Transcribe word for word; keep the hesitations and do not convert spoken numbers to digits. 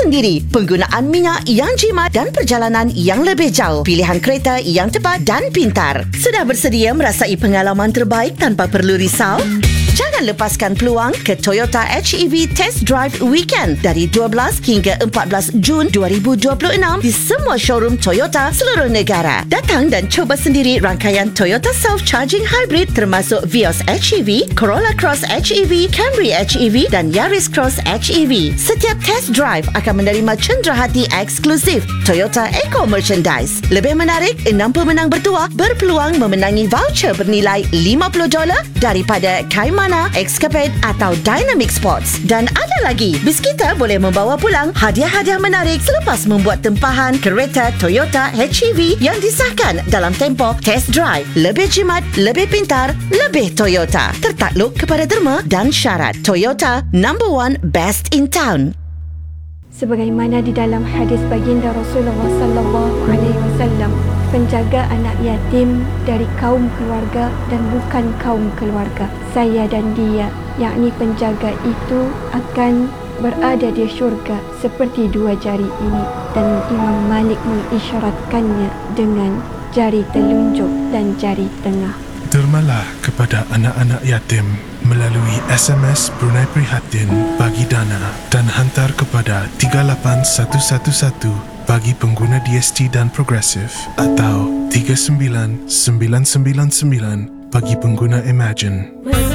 sendiri, penggunaan minyak yang jimat dan perjalanan yang lebih jauh, pilihan kereta yang tepat dan pintar. Sudah bersedia merasai pengalaman terbaik tanpa perlu risau? Jangan lepaskan peluang ke Toyota H E V Test Drive Weekend dari dua belas hingga empat belas Jun dua ribu dua puluh enam di semua showroom Toyota seluruh negara. Datang dan cuba sendiri rangkaian Toyota Self-Charging Hybrid termasuk Vios H E V, Corolla Cross H E V, Camry H E V dan Yaris Cross H E V. Setiap test drive akan menerima cenderahati eksklusif Toyota Eco Merchandise. Lebih menarik, enam pemenang bertuah berpeluang memenangi voucher bernilai lima puluh dolar daripada Kaimana, Escapade atau Dynamic Sports. Dan ada lagi, bis kita boleh membawa pulang hadiah-hadiah menarik selepas membuat tempahan kereta Toyota H E V yang disahkan dalam tempoh test drive. Lebih jimat, lebih pintar, lebih Toyota. Tertakluk kepada derma dan syarat. Toyota, number one best in town. Sebagaimana di dalam hadis baginda Rasulullah sallallahu alaihi wasallam, penjaga anak yatim dari kaum keluarga dan bukan kaum keluarga. Saya dan dia, yakni penjaga itu, akan berada di syurga seperti dua jari ini, dan Imam Malik mengisyaratkannya dengan jari telunjuk dan jari tengah. Dermalah kepada anak-anak yatim melalui S M S Brunei Prihatin bagi dana dan hantar kepada tiga lapan satu satu satu bagi pengguna D S T dan Progressive, atau tiga sembilan sembilan sembilan sembilan bagi pengguna Imagine.